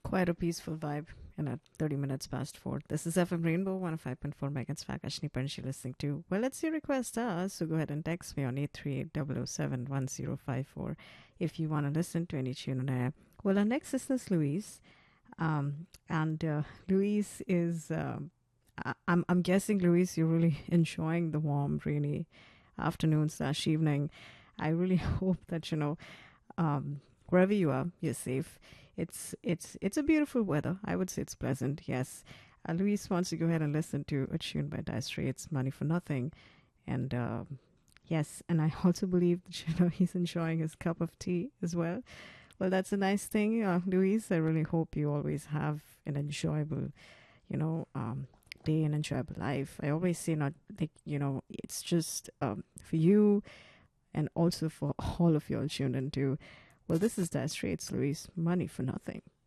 Quite a peaceful vibe at 30 minutes past 4. This is FM Rainbow 105.4 megahertz. Fakashni Panshi listening to. Well, it's your request, so go ahead and text me on 838-007-1054 if you want to listen to any tune on air. Well, our next listener is Louise. And Louise is, I'm guessing, Louise, you're really enjoying the warm, rainy afternoon/evening. I really hope that, wherever you are, you're safe. It's a beautiful weather. I would say it's pleasant. Yes. Luis wants to go ahead and listen to a tune by Dire Straits, "Money for Nothing," and yes, and I also believe that he's enjoying his cup of tea as well. Well, that's a nice thing, Luis. I really hope you always have an enjoyable, day and enjoyable life. I always say, not like it's just for you, and also for all of your children too. Well, this is Dire Straits, Luis. "Money for Nothing."